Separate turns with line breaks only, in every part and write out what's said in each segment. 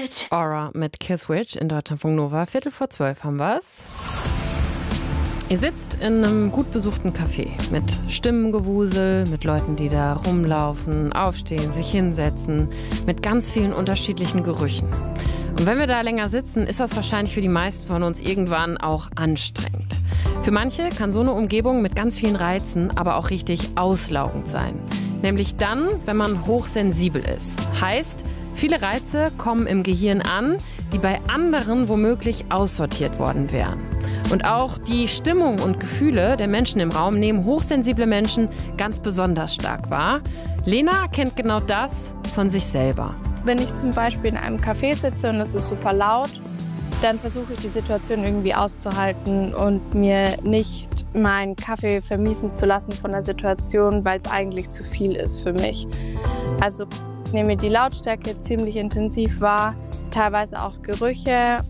Switch.
Aura mit Kill Switch in Deutschlandfunk Nova. 11:45 haben wir's. Ihr sitzt in einem gut besuchten Café mit Stimmengewusel, mit Leuten, die da rumlaufen, aufstehen, sich hinsetzen, mit ganz vielen unterschiedlichen Gerüchen. Und wenn wir da länger sitzen, ist das wahrscheinlich für die meisten von uns irgendwann auch anstrengend. Für manche kann so eine Umgebung mit ganz vielen Reizen aber auch richtig auslaugend sein. Nämlich dann, wenn man hochsensibel ist. Heißt, viele Reize kommen im Gehirn an, die bei anderen womöglich aussortiert worden wären. Und auch die Stimmung und Gefühle der Menschen im Raum nehmen hochsensible Menschen ganz besonders stark wahr. Lena kennt genau das von sich selber.
Wenn ich zum Beispiel in einem Café sitze und es ist super laut, dann versuche ich die Situation irgendwie auszuhalten und mir nicht meinen Kaffee vermiesen zu lassen von der Situation, weil es eigentlich zu viel ist für mich. Also ich nehme die Lautstärke ziemlich intensiv wahr, teilweise auch Gerüche,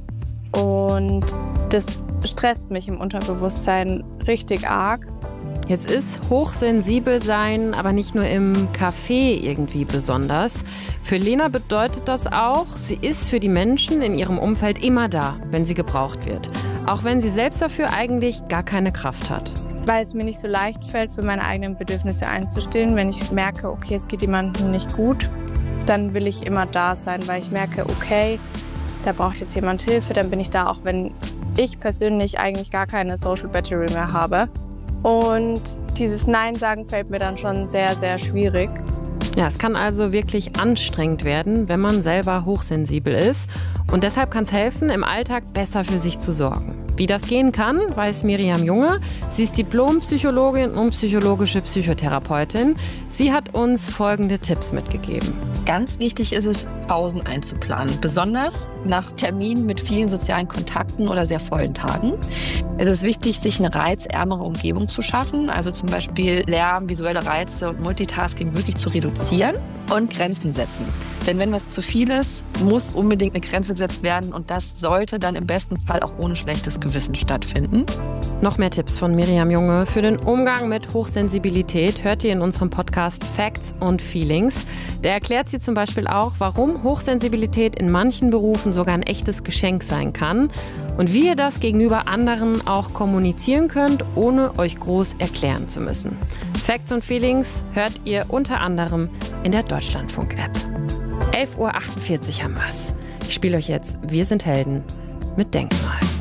und das stresst mich im Unterbewusstsein richtig arg.
Jetzt ist hochsensibel sein aber nicht nur im Café irgendwie besonders. Für Lena bedeutet das auch, sie ist für die Menschen in ihrem Umfeld immer da, wenn sie gebraucht wird. Auch wenn sie selbst dafür eigentlich gar keine Kraft hat.
Weil es mir nicht so leicht fällt, für meine eigenen Bedürfnisse einzustehen. Wenn ich merke, okay, es geht jemandem nicht gut, dann will ich immer da sein, weil ich merke, okay, da braucht jetzt jemand Hilfe, dann bin ich da, auch wenn ich persönlich eigentlich gar keine Social Battery mehr habe. Und dieses Nein sagen fällt mir dann schon sehr, sehr schwierig.
Ja, es kann also wirklich anstrengend werden, wenn man selber hochsensibel ist. Und deshalb kann es helfen, im Alltag besser für sich zu sorgen. Wie das gehen kann, weiß Miriam Junge. Sie ist Diplompsychologin und psychologische Psychotherapeutin. Sie hat uns folgende Tipps mitgegeben.
Ganz wichtig ist es, Pausen einzuplanen, besonders nach Terminen mit vielen sozialen Kontakten oder sehr vollen Tagen. Es ist wichtig, sich eine reizärmere Umgebung zu schaffen, also zum Beispiel Lärm, visuelle Reize und Multitasking wirklich zu reduzieren und Grenzen setzen. Denn wenn was zu viel ist, muss unbedingt eine Grenze gesetzt werden, und das sollte dann im besten Fall auch ohne schlechtes Gewissen stattfinden.
Noch mehr Tipps von Miriam Junge für den Umgang mit Hochsensibilität hört ihr in unserem Podcast Facts und Feelings. Da erklärt sie zum Beispiel auch, warum Hochsensibilität in manchen Berufen sogar ein echtes Geschenk sein kann und wie ihr das gegenüber anderen auch kommunizieren könnt, ohne euch groß erklären zu müssen. Facts und Feelings hört ihr unter anderem in der Deutschlandfunk-App. 11:48 Uhr haben wir's. Ich spiele euch jetzt Wir sind Helden mit Denkmal.